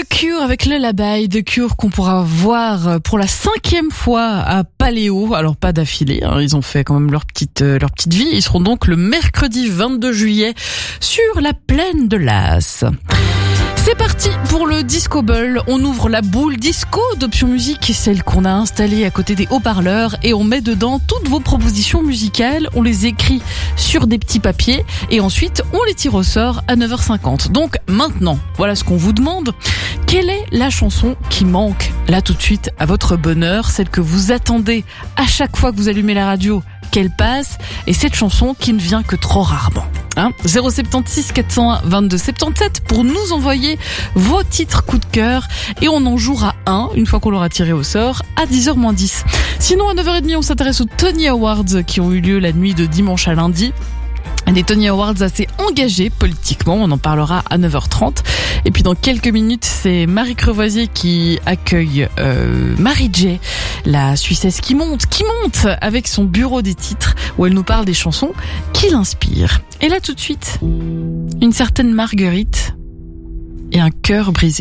The Cure avec le Lullaby, The Cure qu'on pourra voir pour la 5e fois à Paléo. Alors pas d'affilée, hein, ils ont fait quand même leur petite vie. Ils seront donc le mercredi 22 juillet sur la plaine de Las. C'est parti pour le Disco Ball. On ouvre la boule disco d'Option Musique, celle qu'on a installée à côté des haut-parleurs, et on met dedans toutes vos propositions musicales. On les écrit sur des petits papiers et ensuite on les tire au sort à 9h50. Donc maintenant, voilà ce qu'on vous demande. Quelle est la chanson qui manque là tout de suite à votre bonheur, celle que vous attendez à chaque fois que vous allumez la radio qu'elle passe, et cette chanson qui ne vient que trop rarement. 076 401 22 77 pour nous envoyer vos titres coup de cœur, et on en jouera une fois qu'on l'aura tiré au sort à 10h-10. Sinon à 9h30 on s'intéresse aux Tony Awards qui ont eu lieu la nuit de dimanche à lundi. Des Tony Awards assez engagés politiquement, on en parlera à 9h30. Et puis dans quelques minutes, c'est Marie Crevoisier qui accueille Marie J, la Suissesse qui monte avec son bureau des titres, où elle nous parle des chansons qui l'inspirent. Et là tout de suite, une certaine Marguerite et un cœur brisé.